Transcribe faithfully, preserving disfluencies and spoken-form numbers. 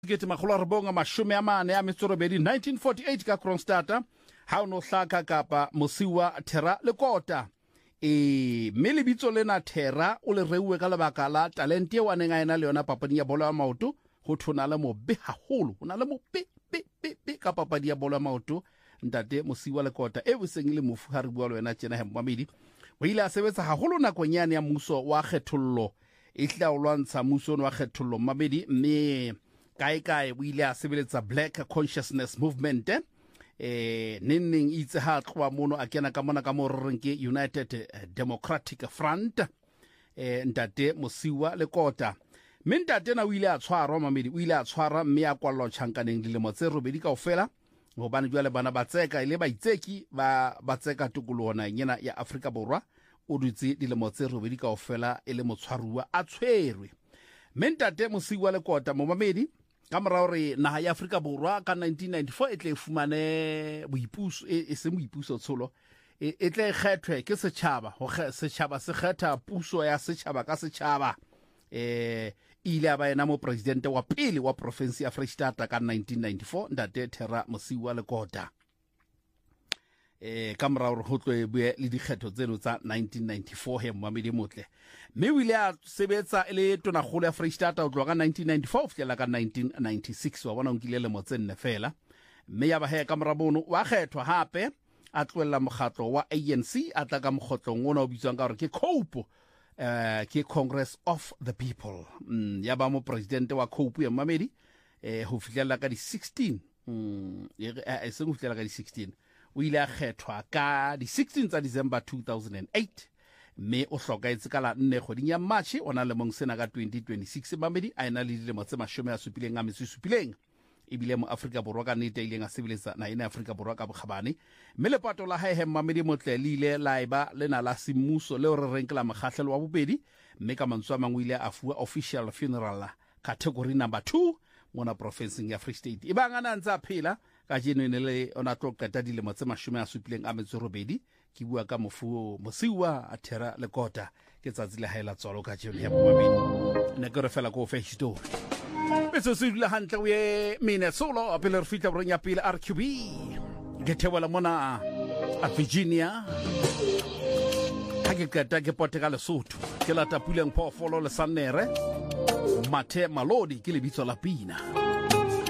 Get Mahularabonga Mashumeama Neami Sorobedi nineteen forty-eight ka Kronstata how no hlaka kapa Mosiwa Terra Lekota e melibitso lena Terra o le reuwe ka lebaka la talente wa nenga ena le yona papadi ya bolo ya maoto ho thona le mo be haholo ho na le mo be be be be ka papadi ya bolo ya maoto ntate Mosiwa Lekota e boseng le mofu ha re bua le wena tjena he mmamedi o ile a sebetsa haholo nakonyane ya mmuso wa kgethollo e hla o lwantsha mmuso wa kgethollo mmamedi mme Kai Kai o ile a sebeletsa Black Consciousness Movement eh neng itse ha tloa mono a kena ka mona ka mo reng ke United Democratic Front eh ntate Mosiwa Lekota mme ntate na o ile a tshwarwa mamedi o ile a tshwara mme a kwallo tjhankaneng dilemo tse robedi kaofela hobane jwale bana ba tseka ile ba itseki ba ba tseka tukulona nyena ya Afrika Borwa o dutse dilemo tse robedi kaofela e le motshwaruwa a tshwerwe mme ntate Mosiwa Lekota mo mamedi ka morao re naha ya Afrika Borwa ka nineteen ninety-four e tle fumane boipuso e se moipuso tsholo e tle kgethwe ke setjhaba ho setjhaba se kgetha puso ya setjhaba ka setjhaba eh ile ba ena mo president wa pele wa province ya Freistata ka nineteen ninety-four ntate Terra Mosiwa Lekota eh ka morao re hotlwe bue le dikgetho tseno tsa nineteen ninety-four he mmamedi motle mme o ile a sebetsa ele tona golo ya Freistata o tloga ka nineteen ninety-four fela ka nineteen ninety-six wa bona o nkile le motsenne fela mme ya ba he ka morabono wa khethwa hape a tlwella mokgatlo wa A N C a tla ka mokgotlong ona o bitswang ka hore ke COPE eh ke Congress of the People mm, ya ba mo president wa COPE ya mmamedi eh ho fihlela ka di sixteen mm e se go fihlela ka di sixteen o ile a khethwa ka di sixteen tsa December two thousand eight mme o hlokaetse ka la nne kgoding ya March ona le mong sena ka twenty twenty-six mamedi a ena le dilemo tse mashome a supileng a metso supileng e bile mo Afrika Borwa ka nnete ileng a sebeletsa na ena Afrika Borwa ka bokgabane mme le pato la hae he mamedi motle le ile la iba lena la semmuso le re reng ke la mokgahlelo wa bobedi mme ka mantswe a mangwe ile a fuwa official funeral category number two mona province ya Free State e banga na ntsa phela ka jeno ne le ona tlo qeta dilemo tse mashome a supileng a metso robedi ke bua ka mofu Mosiwa Terra Lekota ke tsatsi le haela tswalo ka jeno ya bobedi ne ke re fela ko fe history betso se dula hantle o ye mine solo apele re fitla bronya pele R Q B ke thewela mona a Virginia ha ke qeta ke pote ka Lesotho ke la tapuleng phoofolo le sanere Mathe Malodi ke lebitso la pina